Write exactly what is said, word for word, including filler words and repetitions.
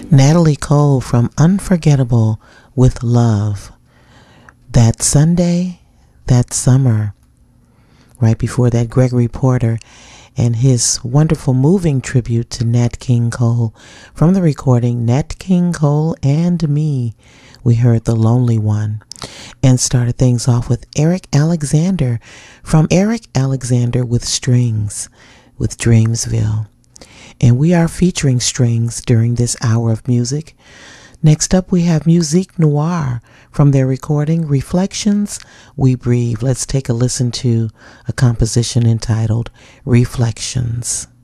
Natalie Cole from Unforgettable with Love. That Sunday, that summer. Right before that, Gregory Porter and his wonderful moving tribute to Nat King Cole from the recording Nat King Cole and Me. We heard The Lonely One and started things off with Eric Alexander from Eric Alexander with Strings with Dreamsville. And we are featuring strings during this hour of music. Next up, we have Musique Noire from their recording Reflections, We Breathe. Let's take a listen to a composition entitled Reflections.